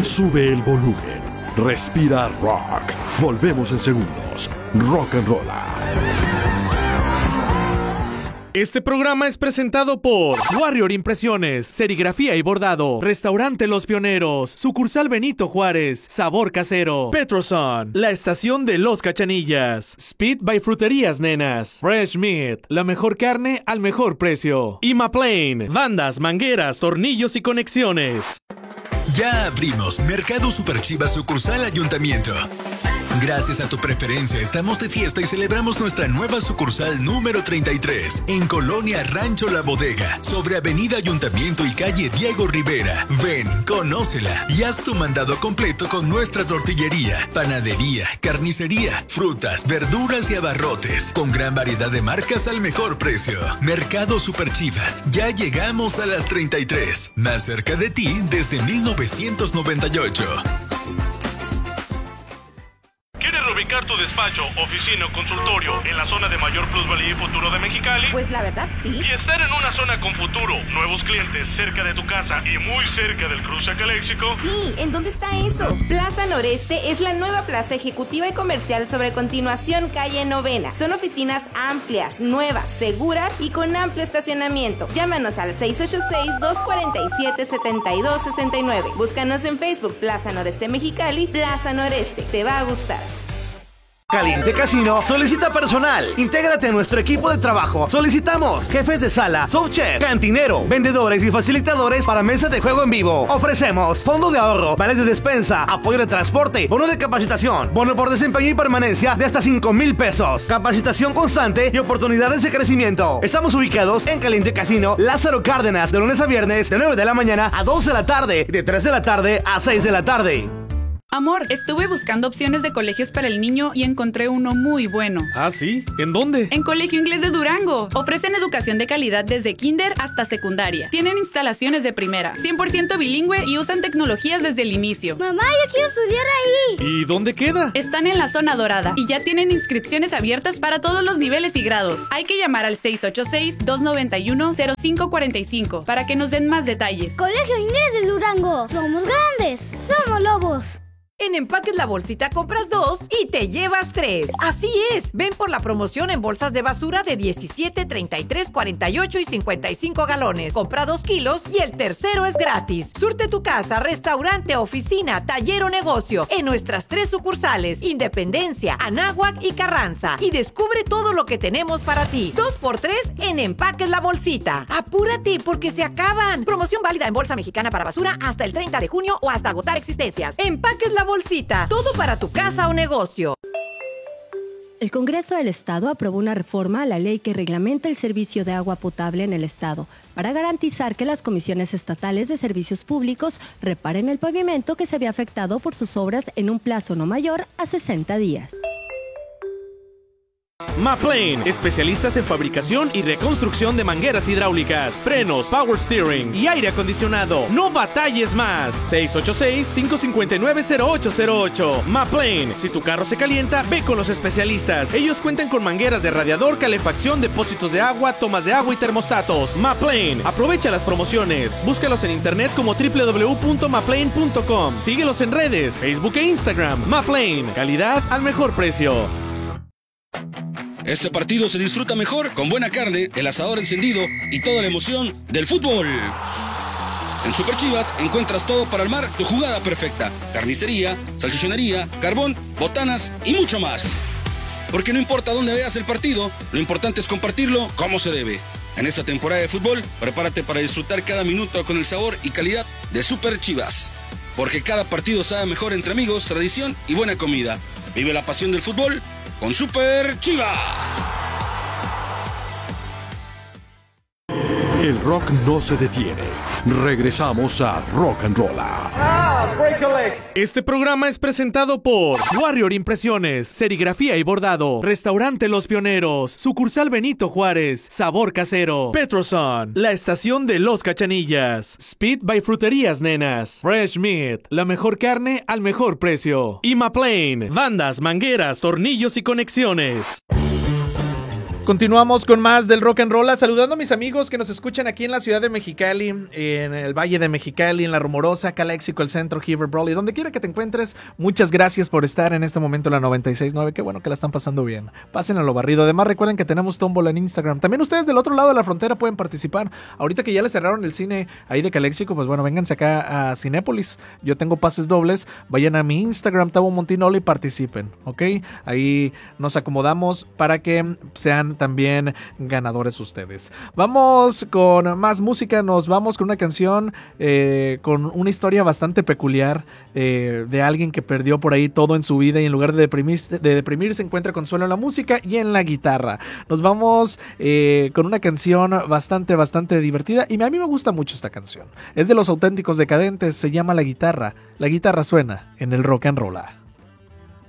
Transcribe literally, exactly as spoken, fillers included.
Sube el volumen. Respira rock. Volvemos en segundos. Rock and Rolla. Este programa es presentado por Warrior Impresiones, Serigrafía y Bordado, Restaurante Los Pioneros, Sucursal Benito Juárez, Sabor Casero, Petroson, La Estación de Los Cachanillas, Speed by Fruterías Nenas, Fresh Meat, la mejor carne al mejor precio, y McLean, bandas, mangueras, tornillos y conexiones. Ya abrimos Mercado Super Chivas Sucursal Ayuntamiento. Gracias a tu preferencia estamos de fiesta y celebramos nuestra nueva sucursal número treinta y tres en Colonia Rancho La Bodega, sobre Avenida Ayuntamiento y calle Diego Rivera. Ven, conócela y haz tu mandado completo con nuestra tortillería, panadería, carnicería, frutas, verduras y abarrotes, con gran variedad de marcas al mejor precio. Mercado Super Chivas, ya llegamos a las treinta y tres, más cerca de ti desde mil novecientos noventa y ocho. ¿Quieres ubicar tu despacho, oficina o consultorio en la zona de mayor plusvalía y futuro de Mexicali? Pues la verdad sí. Y estar en una zona con futuro, nuevos clientes, cerca de tu casa y muy cerca del cruce a Caléxico. Sí, ¿en dónde está eso? Plaza Noreste es la nueva plaza ejecutiva y comercial sobre Continuación Calle Novena. Son oficinas amplias, nuevas, seguras y con amplio estacionamiento. Llámanos al seis ocho seis, dos cuatro siete, siete dos seis nueve. Búscanos en Facebook Plaza Noreste Mexicali, Plaza Noreste. Te va a gustar. Caliente Casino solicita personal. Intégrate a nuestro equipo de trabajo. Solicitamos jefes de sala, subchef, cantinero, vendedores y facilitadores para mesas de juego en vivo. Ofrecemos fondo de ahorro, vales de despensa, apoyo de transporte, bono de capacitación, bono por desempeño y permanencia de hasta cinco mil pesos, capacitación constante y oportunidades de crecimiento. Estamos ubicados en Caliente Casino Lázaro Cárdenas, de lunes a viernes de nueve de la mañana a dos de la tarde, de tres de la tarde a seis de la tarde. Amor, estuve buscando opciones de colegios para el niño y encontré uno muy bueno. ¿Ah, sí? ¿En dónde? En Colegio Inglés de Durango. Ofrecen educación de calidad desde kinder hasta secundaria. Tienen instalaciones de primera, cien por ciento bilingüe y usan tecnologías desde el inicio. Mamá, yo quiero estudiar ahí. ¿Y dónde queda? Están en la zona dorada y ya tienen inscripciones abiertas para todos los niveles y grados. Hay que llamar al seis ocho seis, dos nueve uno, cero cinco cuatro cinco para que nos den más detalles. Colegio Inglés de Durango. Somos grandes. Somos lobos. En Empaques La Bolsita compras dos y te llevas tres. Así es, ven por la promoción en bolsas de basura de diecisiete, treinta y tres, cuarenta y ocho y cincuenta y cinco galones. Compra dos kilos y el tercero es gratis. Surte tu casa, restaurante, oficina, taller o negocio en nuestras tres sucursales, Independencia, Anáhuac y Carranza. Y descubre todo lo que tenemos para ti. Dos por tres en Empaques La Bolsita. Apúrate porque se acaban. Promoción válida en bolsa mexicana para basura hasta el treinta de junio o hasta agotar existencias. Empaques La Bolsita, todo para tu casa o negocio. El Congreso del Estado aprobó una reforma a la ley que reglamenta el servicio de agua potable en el Estado para garantizar que las comisiones estatales de servicios públicos reparen el pavimento que se había afectado por sus obras en un plazo no mayor a sesenta días. McLean, especialistas en fabricación y reconstrucción de mangueras hidráulicas, frenos, power steering y aire acondicionado. No batalles más. seis ocho seis, cinco cinco nueve, cero ocho cero ocho. McLean, si tu carro se calienta, ve con los especialistas. Ellos cuentan con mangueras de radiador, calefacción, depósitos de agua, tomas de agua y termostatos. McLean, aprovecha las promociones. Búscalos en internet como doble u doble u doble u punto mclean punto com. Síguelos en redes, Facebook e Instagram. McLean, calidad al mejor precio. Este partido se disfruta mejor con buena carne, el asador encendido y toda la emoción del fútbol. En Super Chivas encuentras todo para armar tu jugada perfecta. Carnicería, salchichonería, carbón, botanas y mucho más. Porque no importa dónde veas el partido, lo importante es compartirlo como se debe. En esta temporada de fútbol, prepárate para disfrutar cada minuto con el sabor y calidad de Super Chivas. Porque cada partido sabe mejor entre amigos, tradición y buena comida. Vive la pasión del fútbol con Super Chivas. El rock no se detiene. Regresamos a Rock and Rolla. Ah, break a leg. Este programa es presentado por Warrior Impresiones, Serigrafía y Bordado, Restaurante Los Pioneros, Sucursal Benito Juárez, Sabor Casero, Petroson, La Estación de Los Cachanillas, Speed by Fruterías Nenas, Fresh Meat, la mejor carne al mejor precio, y McLean, bandas, mangueras, tornillos y conexiones. Continuamos con más del rock and roll, saludando a mis amigos que nos escuchan aquí en la ciudad de Mexicali, en el Valle de Mexicali, en La Rumorosa, Calexico, el centro, Heber, Brawley, donde quiera que te encuentres. Muchas gracias por estar en este momento en la noventa y seis punto nueve. Qué bueno que la están pasando bien. Pasen a lo barrido. Además, recuerden que tenemos tómbola en Instagram. También ustedes del otro lado de la frontera pueden participar. Ahorita que ya les cerraron el cine ahí de Calexico, pues bueno, vénganse acá a Cinépolis. Yo tengo pases dobles. Vayan a mi Instagram, Tavo Montinoli, y participen, ¿ok? Ahí nos acomodamos para que sean también ganadores ustedes. Vamos con más música, nos vamos con una canción eh, con una historia bastante peculiar eh, de alguien que perdió por ahí todo en su vida y en lugar de deprimirse, de deprimirse encuentra consuelo en la música y en la guitarra. Nos vamos eh, con una canción bastante, bastante divertida y a mí me gusta mucho esta canción. Es de Los Auténticos Decadentes, se llama La Guitarra. La guitarra suena en el rock and roll.